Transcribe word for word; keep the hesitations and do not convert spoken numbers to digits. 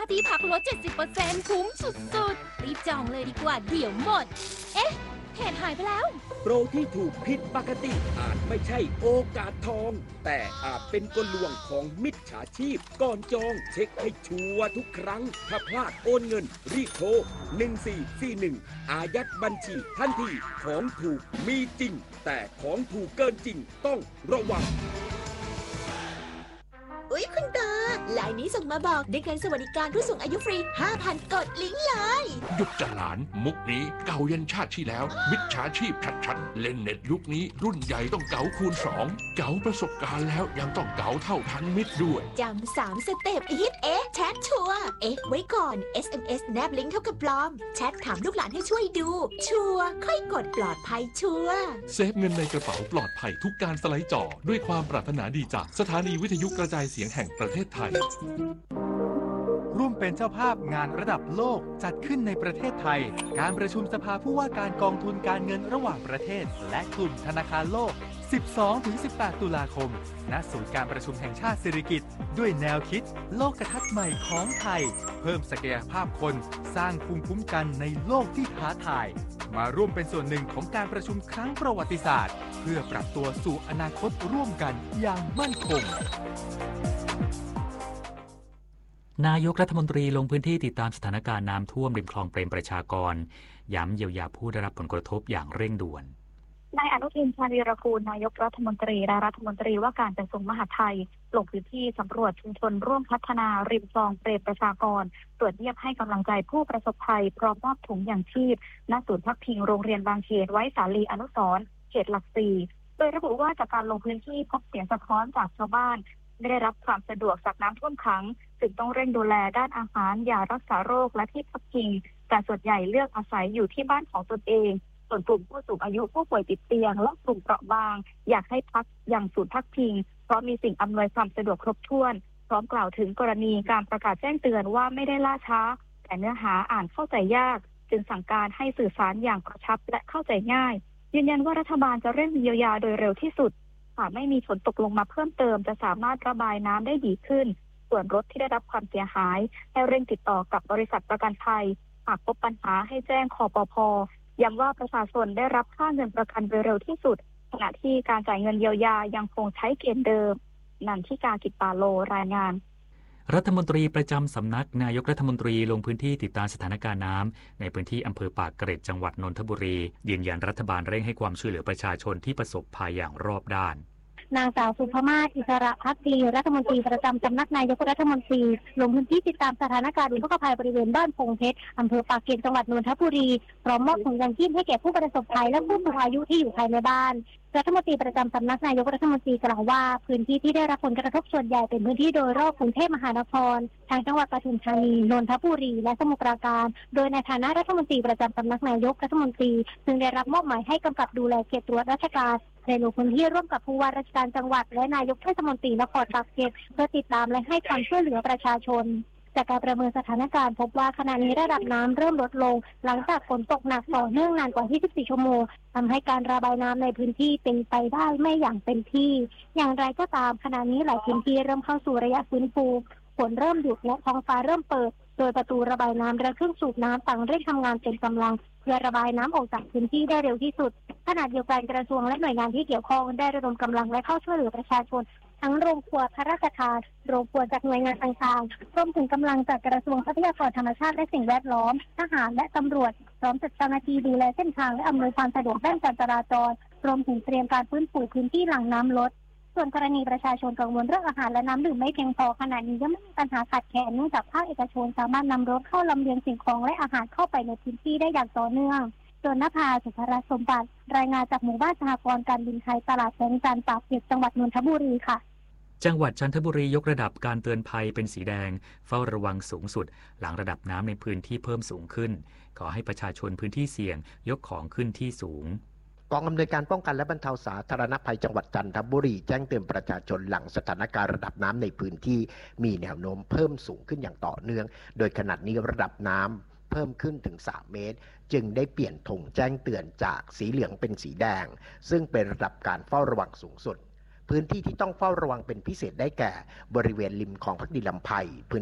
ที่พักลด เจ็ดสิบเปอร์เซ็นต์ คุ้มสุดๆรีบจองเลยดีกว่าเดี๋ยวหมดเอ๊ะเพจหายไปแล้วโปรที่ถูกผิดปกติอาจไม่ใช่โอกาสทองแต่อาจเป็นกลลวงของมิจฉาชีพก่อนจองเช็คให้ชัวร์ทุกครั้งถ้าพลาดโอนเงินรีบโทรหนึ่งสี่สี่หนึ่งอายัดบัญชีทันทีของถูกมีจริงแต่ของถูกเกินจริงต้องระวังอุ๊ยคุณตาไลน์นี้ส่งมาบอกได้เงินสวัสดิการผู้สูงอายุฟรี ห้าพัน กดลิงก์เลยหยุดจะหลานมุกนี้เก่ายันชาติที่แล้วมิจฉาชีพชัดๆเล่นเน็ตยุคนี้รุ่นใหญ่ต้องเก๋าคูณสองเก๋าประสบการณ์แล้วยังต้องเก๋าเท่าทันมิตรด้วยจำสามสเต็ปฮิตเอ๊ะแชทชัวร์เอ๊ะไว้ก่อน เอส เอ็ม เอส แนบลิงก์เท่ากับปลอมแชทถามลูกหลานให้ช่วยดูชัวร์ค่อยกดปลอดภัยชัวร์เซฟเงินในกระเป๋าปลอดภัยทุกการสไลด์จอด้วยความปรารถนาดีจากสถานีวิทยุกระจายเสียงแห่งประเทศไทยร่วมเป็นเจ้าภาพงานระดับโลกจัดขึ้นในประเทศไทยการประชุมสภาผู้ว่าการกองทุนการเงินระหว่างประเทศและกลุ่มธนาคารโลก สิบสองถึงสิบแปด ตุลาคมณศูนย์การประชุมแห่งชาติสิริกิติ์ด้วยแนวคิดโลกทัศน์ใหม่ของไทยเพิ่มศักยภาพคนสร้างภูมิคุ้มกันในโลกที่ท้าทายมาร่วมเป็นส่วนหนึ่งของการประชุมครั้งประวัติศาสตร์เพื่อปรับตัวสู่อนาคตร่วมกันอย่างมั่นคงนายกรัฐมนตรีลงพื้นที่ติดตามสถานการณ์น้ำท่วมริมคลองเปรมประชากรย้ำเยียวยาผู้ได้รับผลกระทบอย่างเร่งด่วนนายอนุทินชาญวีรกูลนายกรัฐมนตรีและรัฐมนตรีว่าการกระทรวงมหาดไทยลงพื้นที่สำรวจชุมชนร่วมพัฒนาริมคลองเปรมประชากรตรวจเยี่ยมให้กำลังใจผู้ประสบภัยพร้อมมอบถุงยางชีพณศูนย์พักพิงโรงเรียนบางเขนไว้สาลีอนุสรณ์เขตหลักสี่โดยระบุว่าจากการลงพื้นที่พบเสียงสะท้อนจากชาวบ้านไม่ได้รับความสะดวกจากน้ำท่วมขังจึงต้องเร่งดูแลด้านอาหารยารักษาโรคและที่พักพิงแต่ส่วนใหญ่เลือกอาศัยอยู่ที่บ้านของตนเองส่วนกลุ่มผู้สูงอายุผู้ป่วยติดเตียงและกลุ่มเปราะบางอยากให้พักอย่างศูนย์พักพิงเพราะมีสิ่งอำนวยความสะดวกครบถ้วนพร้อมกล่าวถึงกรณีการประกาศแจ้งเตือนว่าไม่ได้ล่าช้าแต่เนื้อหาอ่านเข้าใจยากจึงสั่งการให้สื่อสารอย่างกระชับและเข้าใจง่ายยืนยันว่ารัฐบาลจะเร่งเยียวยาโดยเร็วที่สุดหากไม่มีฝนตกลงมาเพิ่มเติมจะสามารถระบายน้ำได้ดีขึ้นส่วนรถที่ได้รับความเสียหายให้เร่งติดต่อกับบริษัทประกันภัยหากพบปัญหาให้แจ้งคปภ.ย้ำว่าประชาชนได้รับค่าเงินประกันโดยเร็วที่สุดขณะที่การจ่ายเงินเยียวยายังคงใช้เกณฑ์เดิมนันทิกา กิจปาโลรายงานรัฐมนตรีประจำสำนักนายกรัฐมนตรีลงพื้นที่ติดตามสถานการณ์น้ำในพื้นที่อำเภอปากเกร็ดจังหวัดนนทบุรียืนยันรัฐบาลเร่งให้ความช่วยเหลือประชาชนที่ประสบภัยอย่างรอบด้านนางสาวสุภมาศอิสระภักดีรัฐมนตรีประจำสำนักนายกรัฐมนตรีลงพื้นที่ติดตามสถานการณ์อุทกภัยบริเวณบ้านพงเพชรอำเภอปากเกร็ดจังหวัดนนทบุรีพร้อมมอบถุงยางชีพให้แก่ผู้ประสบภัยและผู้สูงอายุที่อยู่ภายในบ้านรัฐมนตรีประจำสำนักนายกรัฐมนตรีกล่าวว่าพื้นที่ที่ได้รับผลกระทบส่วนใหญ่เป็นพื้นที่โดยรอบกรุงเทพมหานครทางจังหวัดปทุมธานีนนทบุรีและสมุทรปราการโดยในฐานะรัฐมนตรีประจำสำนักนายกรัฐมนตรีซึ่งได้รับมอบหมายให้กำกับดูแลเขตตรวจราชการในลงพื้นที่ร่วมกับผู้ว่าราชการจังหวัดและนายกเทศมนตรีนครปากเกร็ดเพื่อติดตามและให้ความช่วยเหลือประชาชนจากการประเมินสถานการณ์พบว่าขณะนี้ระดับน้ำเริ่มลดลงหลังจากฝนตกหนักต่อเนื่องนานกว่ายี่สิบสี่ชั่วโมงทำให้การระบายน้ำในพื้นที่เป็นไปได้ไม่อย่างเต็มที่อย่างไรก็ตามขณะนี้หลายพื้นที่เริ่มเข้าสู่ระยะฟื้นฟูฝนเริ่มหยุดและท้องฟ้าเริ่มเปิดโดยประตูระบายน้ำและเครื่องสูบน้ำต่างเร่งทำงานเต็มกำลังเพื่อระบายน้ำออกจากพื้นที่ได้เร็วที่สุดขณะเดียวกันกระทรวงและหน่วยงานที่เกี่ยวข้องได้ระดมกำลังและเข้าช่วยเหลือประชาชนทั้งโรงครัวพระราชทานโรงครัวจากหน่วยงานต่างๆรวมถึงกำลังจากกระทรวงทรัพยากรธรรมชาติและสิ่งแวดล้อมทหารและตำรวจพร้อมจัดเจ้าหน้าที่ดูแลเส้นทางและอำนวยความสะดวกด้านการจราจรรวมถึงเตรียมการฟื้นฟูพื้นที่หลังน้ำลดส่วนกรณีประชาชนกังวลเรื่องอาหารและน้ำดื่มไม่เพียงพอขณะนี้ยังไม่มีปัญหาขาดแคลนเนื่องจากภาคเอกชนสามารถนำรถเข้าลำเลียงสิ่งของและอาหารเข้าไปในพื้นที่ได้อย่างต่อเนื่องจนนภาสุภรัตน์สมบัติรายงานจากหมู่บ้านสหกรณ์การบินไทยตลาดแสงจันทร์ปากเกร็ดจังหวัดนนทบุรีค่ะจังหวัดจันทบุรียกระดับการเตือนภัยเป็นสีแดงเฝ้าระวังสูงสุดหลังระดับน้ำในพื้นที่เพิ่มสูงขึ้นขอให้ประชาชนพื้นที่เสี่ยงยกของขึ้นที่สูงกองอำนวยการป้องกันและบรรเทาสาธารณภัยจังหวัดจันทบุรีแจ้งเตือนประชาชนหลังสถานการณ์ระดับน้ำในพื้นที่มีแนวโน้มเพิ่มสูงขึ้นอย่างต่อเนื่องโดยขณะนี้ระดับน้ำเพิ่มขึ้นถึงสามเมตรจึงได้เปลี่ยนธงแจ้งเตือนจากสีเหลืองเป็นสีแดงซึ่งเป็นระดับการเฝ้าระวังสูงสุดพื้นที่ที่ต้องเฝ้าระวังเป็นพิเศษได้แก่บริเวณริมคลองพักดีลำไพ